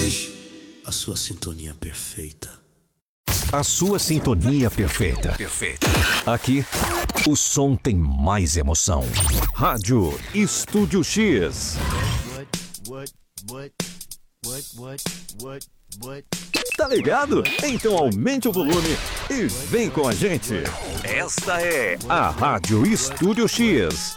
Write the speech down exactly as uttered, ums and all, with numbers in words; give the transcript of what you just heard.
A sua sintonia perfeita. A sua sintonia perfeita. Perfeita. Aqui, o som tem mais emoção. Rádio Estúdio X. Tá ligado? Então aumente o volume e vem com a gente. Esta é a Rádio Estúdio X.